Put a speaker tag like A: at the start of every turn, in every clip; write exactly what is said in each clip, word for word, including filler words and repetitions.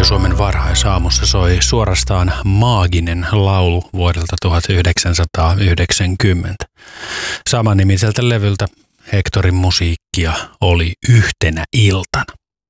A: Radio-Suomen varhaisaamussa soi suorastaan maaginen laulu vuodelta tuhatyhdeksänsataayhdeksänkymmentä. Samanimiseltä levyltä Hectorin musiikkia oli Yhtenä iltana.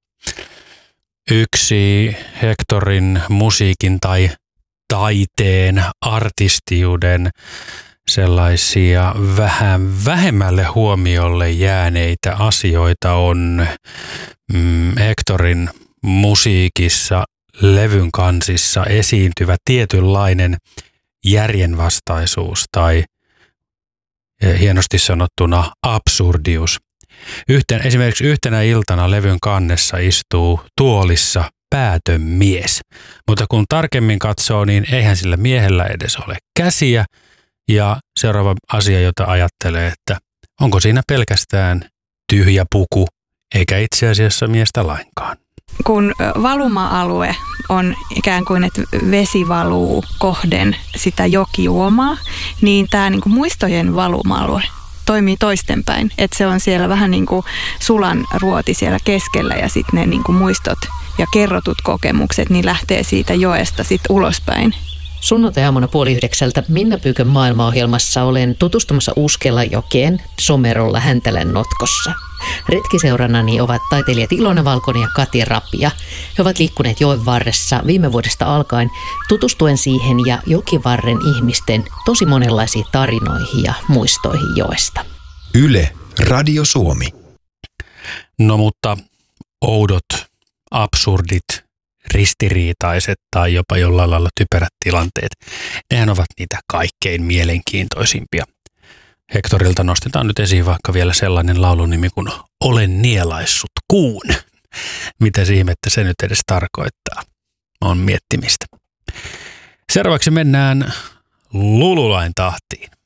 A: Yksi Hectorin musiikin tai taiteen, artistiuden sellaisia vähän vähemmälle huomiolle jääneitä asioita on mm, Hectorin musiikissa, levyn kansissa esiintyvä tietynlainen järjenvastaisuus tai hienosti sanottuna absurdius. Yhten, esimerkiksi Yhtenä iltana levyn kannessa istuu tuolissa päätön mies, mutta kun tarkemmin katsoo, niin eihän sillä miehellä edes ole käsiä. Ja seuraava asia, jota ajattelee, että onko siinä pelkästään tyhjä puku, eikä itse asiassa miestä lainkaan.
B: Kun valuma-alue on ikään kuin, että vesi valuu kohden sitä jokijuomaa, niin tämä niin kuin muistojen valuma-alue toimii toistenpäin. Että se on siellä vähän niin kuin sulan ruoti siellä keskellä ja sitten ne niin kuin muistot ja kerrotut kokemukset niin lähtee siitä joesta sitten ulospäin.
C: Sunnuntai-aamuna puoli yhdeksältä Minna Pyykön maailmaohjelmassa olen tutustumassa Uskela-jokeen Somerolla Häntälän notkossa. Retkiseurannani ovat taiteilijat Ilona Valkonen ja Kati Rapia. He ovat liikkuneet joen varressa viime vuodesta alkaen tutustuen siihen ja jokivarren ihmisten tosi monenlaisiin tarinoihin ja muistoihin joesta.
D: Yle, Radio Suomi.
A: No mutta oudot, absurdit, ristiriitaiset tai jopa jollain lailla typerät tilanteet, nehän ovat niitä kaikkein mielenkiintoisimpia. Hectorilta nostetaan nyt esiin vaikka vielä sellainen laulun nimi kuin Olen nielaissut kuun. Mitä ihmettä se nyt edes tarkoittaa? On miettimistä. Seuraavaksi mennään Lululain tahtiin.